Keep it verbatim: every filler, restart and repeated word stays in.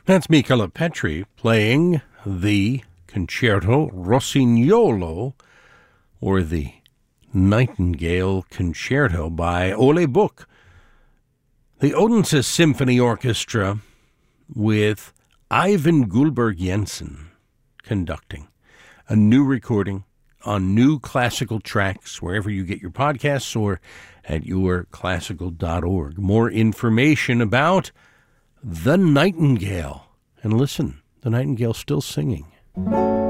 That's Michala Petri playing the Concerto Rossignolo, or the Nightingale Concerto by Ole Buch. The Odense Symphony Orchestra with Ivan Gullberg Jensen conducting. A new recording on New Classical Tracks, wherever you get your podcasts, or at your classical dot org. More information about The Nightingale. And listen, the Nightingale's still singing.